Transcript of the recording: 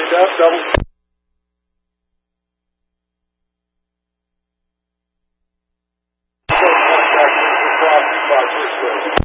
lined up, double. Contact across by first base.